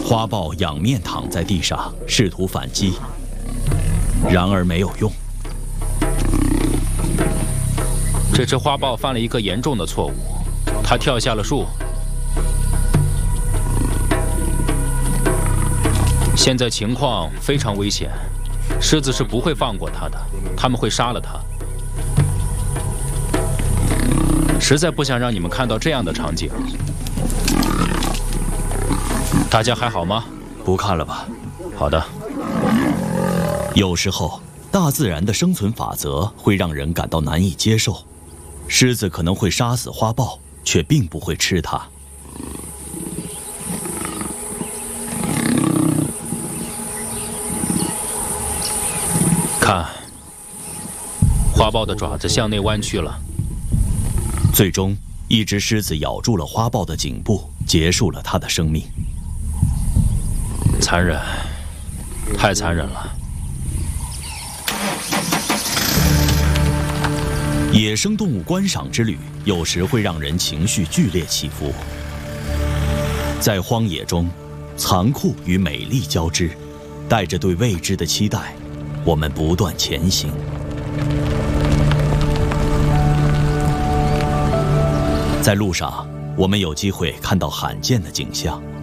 花豹仰面躺在地上，试图反击，然而没有用。 这只花豹犯了一个严重的错误，它跳下了树。现在情况非常危险，狮子是不会放过它的，他们会杀了它。实在不想让你们看到这样的场景。大家还好吗？ 不看了吧。 好的。 有时候，大自然的生存法则会让人感到难以接受。狮子可能会杀死花豹，却并不会吃它。 看，花豹的爪子向内弯曲了。 最终，一只狮子咬住了花豹的颈部，结束了它的生命。 残忍，太残忍了。 野生动物观赏之旅有时会让人情绪剧烈起伏。在荒野中，残酷与美丽交织，带着对未知的期待，我们不断前行。在路上，我们有机会看到罕见的景象。